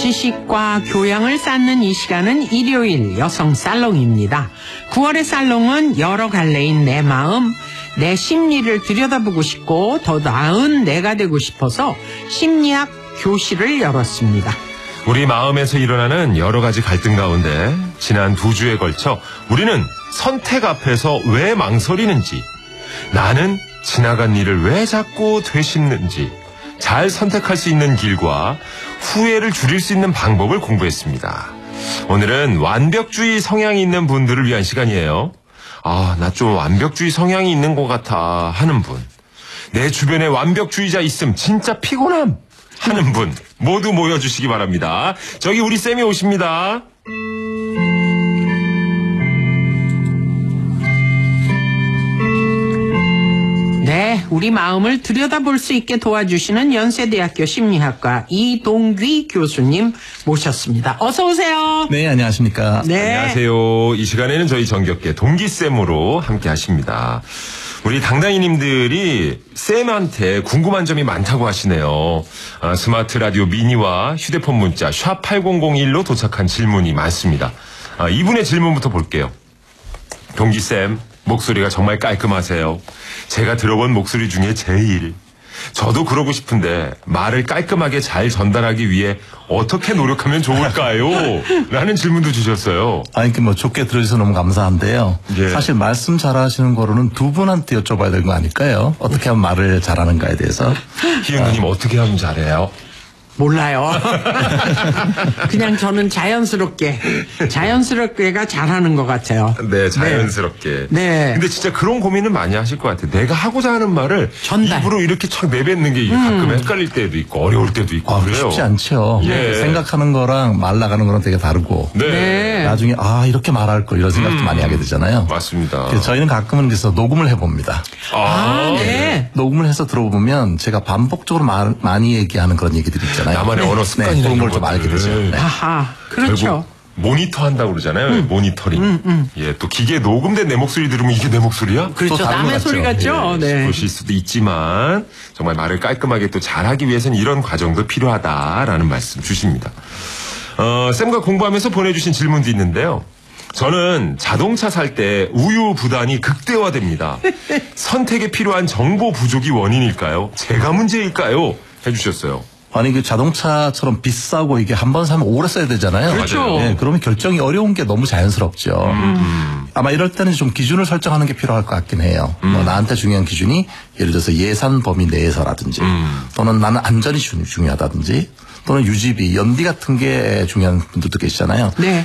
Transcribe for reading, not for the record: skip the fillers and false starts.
지식과 교양을 쌓는 이 시간은 일요일 여성 살롱입니다. 9월의 살롱은 여러 갈래인 내 마음, 내 심리를 들여다보고 싶고 더 나은 내가 되고 싶어서 심리학 교실을 열었습니다. 우리 마음에서 일어나는 여러 가지 갈등 가운데 지난 2주에 걸쳐 우리는 선택 앞에서 왜 망설이는지, 나는 지나간 일을 왜 자꾸 되씹는지, 잘 선택할 수 있는 길과 후회를 줄일 수 있는 방법을 공부했습니다. 오늘은 완벽주의 성향이 있는 분들을 위한 시간이에요. 나 좀 완벽주의 성향이 있는 것 같아 하는 분, 내 주변에 완벽주의자 있음 진짜 피곤함 하는 분 모두 모여주시기 바랍니다. 저기 우리 쌤이 오십니다. 네, 우리 마음을 들여다볼 수 있게 도와주시는 연세대학교 심리학과 이동귀 교수님 모셨습니다. 어서 오세요. 네, 안녕하십니까. 네. 안녕하세요. 이 시간에는 저희 정겹게 동기쌤으로 함께 하십니다. 우리 당당이님들이 쌤한테 궁금한 점이 많다고 하시네요. 스마트 라디오 미니와 휴대폰 문자 샵 8001로 도착한 질문이 많습니다. 이분의 질문부터 볼게요. 동기쌤, 목소리가 정말 깔끔하세요. 제가 들어본 목소리 중에 제일. 저도 그러고 싶은데 말을 깔끔하게 잘 전달하기 위해 어떻게 노력하면 좋을까요? 라는 질문도 주셨어요. 좋게 들어주셔서 너무 감사한데요. 예. 사실 말씀 잘하시는 거로는 두 분한테 여쭤봐야 되는 거 아닐까요? 어떻게 하면 말을 잘하는가에 대해서. 희은 누님 어떻게 하면 잘해요? 몰라요. 그냥 저는 자연스럽게가 잘하는 것 같아요. 네, 자연스럽게. 네. 근데 진짜 그런 고민은 많이 하실 것 같아요. 내가 하고자 하는 말을 전달. 입으로 이렇게 촥 내뱉는 게 가끔 헷갈릴 때도 있고 어려울 때도 있고 그래요. 쉽지 않죠. 예. 생각하는 거랑 말 나가는 거랑 되게 다르고. 네. 나중에 이렇게 말할 걸 이런 생각도 많이 하게 되잖아요. 맞습니다. 그래서 저희는 가끔은 그래서 녹음을 해봅니다. 네. 녹음을 해서 들어보면 제가 반복적으로 많이 얘기하는 그런 얘기들이 있잖아요. 나만의 언어 습관이나 그런 이런 걸 좀 알게 되죠. 네. 아하, 그렇죠. 결국 모니터 한다고 그러잖아요. 모니터링. 예, 또 기계에 녹음된 내 목소리 들으면 이게 내 목소리야? 그렇죠. 또 다른 남의 것 소리 같죠. 예, 네. 싶으실 수도 있지만 정말 말을 깔끔하게 또 잘하기 위해서는 이런 과정도 필요하다라는 말씀 주십니다. 쌤과 공부하면서 보내주신 질문도 있는데요. 저는 자동차 살 때 우유부단이 극대화됩니다. 선택에 필요한 정보 부족이 원인일까요? 제가 문제일까요? 해주셨어요. 그 자동차처럼 비싸고 이게 한 번 사면 오래 써야 되잖아요. 그렇죠. 네, 그러면 결정이 어려운 게 너무 자연스럽죠. 아마 이럴 때는 좀 기준을 설정하는 게 필요할 것 같긴 해요. 나한테 중요한 기준이 예를 들어서 예산 범위 내에서라든지 또는 나는 안전이 중요하다든지 또는 유지비, 연비 같은 게 중요한 분들도 계시잖아요. 네.